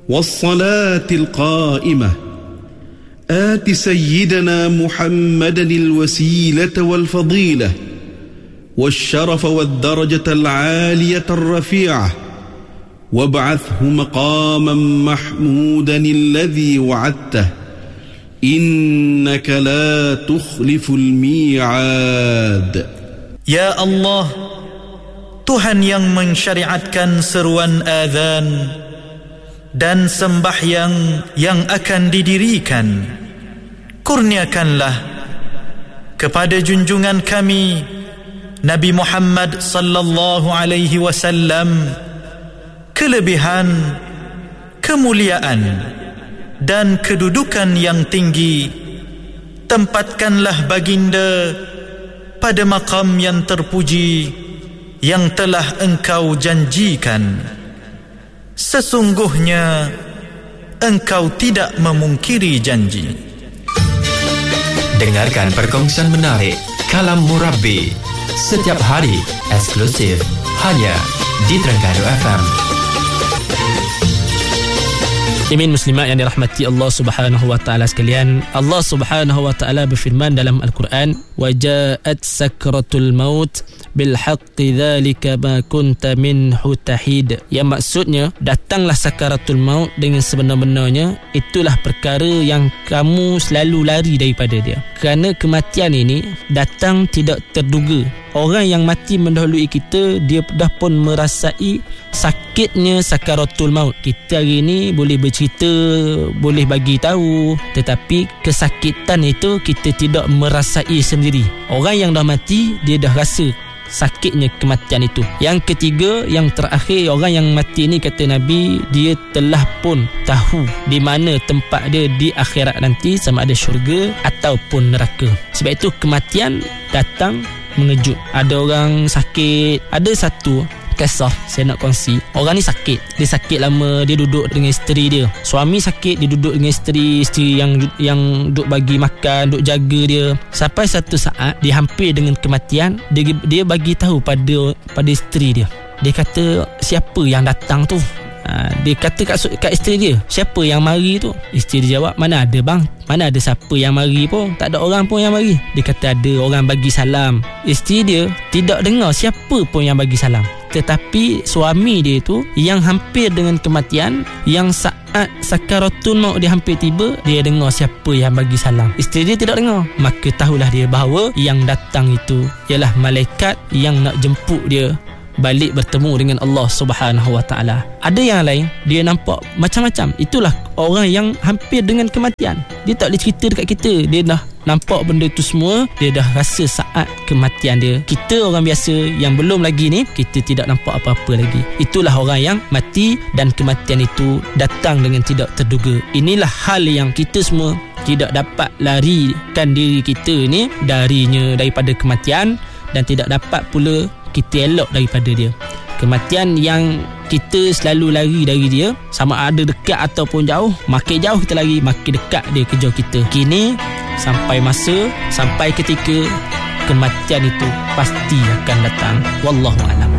والصلاة القائمة آت سيدنا محمدا الوسيلة والفضيلة والشرف والدرجة العالية الرفيعة وابعثه مقاما محمودا الذي وعدته إنك لا تخلف الميعاد. Ya Allah, Tuhan yang mensyariatkan seruan azan dan sembahyang yang akan didirikan, kurniakanlah kepada junjungan kami Nabi Muhammad sallallahu alaihi wasallam kelebihan, kemuliaan dan kedudukan yang tinggi. Tempatkanlah baginda pada maqam yang terpuji yang telah engkau janjikan. Sesungguhnya engkau tidak memungkiri janji. Dengarkan perkongsian menarik Kalam Murabbi setiap hari eksklusif hanya di Terengganu FM. Muslimin muslimat yang dirahmati Allah Subhanahu wa taala sekalian, Allah Subhanahu wa taala berfirman dalam Al-Quran, wa ja'at sakratul maut bil haqqi dzalika ma kunta minhu tahid. Yang maksudnya, datanglah sakaratul maut dengan sebenar-benarnya, itulah perkara yang kamu selalu lari daripada dia. Kerana kematian ini datang tidak terduga. Orang yang mati mendahului kita, dia dah pun merasai sakitnya sakaratul maut. Kita hari ini boleh bercerita, boleh bagi tahu, tetapi kesakitan itu kita tidak merasai sendiri. Orang yang dah mati, dia dah rasa sakitnya kematian itu. Yang ketiga, yang terakhir, orang yang mati ni kata Nabi, dia telah pun tahu di mana tempat dia di akhirat nanti, sama ada syurga ataupun neraka. Sebab itu kematian datang mengejut. Ada orang sakit. Ada satu kisah saya nak kongsi. Orang ni sakit. Dia sakit lama, dia duduk dengan isteri dia. Suami sakit, dia duduk dengan isteri yang duk bagi makan, duk jaga dia. Sampai satu saat dia hampir dengan kematian, dia bagi tahu pada isteri dia. Dia kata, siapa yang datang tu? Dia kata kat isteri dia, siapa yang mari tu? Isteri dia jawab, mana ada bang, mana ada siapa yang mari pun, tak ada orang pun yang mari. Dia kata, ada orang bagi salam. Isteri dia tidak dengar siapa pun yang bagi salam, tetapi suami dia tu yang hampir dengan kematian, yang saat sakaratul maut dia hampir tiba, dia dengar siapa yang bagi salam. Isteri dia tidak dengar. Maka tahulah dia bahawa yang datang itu ialah malaikat yang nak jemput dia balik bertemu dengan Allah Subhanahu wa taala. Ada yang lain, dia nampak macam-macam. Itulah orang yang hampir dengan kematian. Dia tak boleh cerita dekat kita, dia dah nampak benda itu semua, dia dah rasa saat kematian dia. Kita orang biasa yang belum lagi ni, kita tidak nampak apa-apa lagi. Itulah orang yang mati dan kematian itu datang dengan tidak terduga. Inilah hal yang kita semua tidak dapat larikan diri kita ni daripada kematian, dan tidak dapat pula kita elok daripada dia. Kematian yang kita selalu lari dari dia, sama ada dekat ataupun jauh. Makin jauh kita lari, makin dekat dia kejar kita. Kini sampai masa, sampai ketika kematian itu pasti akan datang. Wallahu a'lam.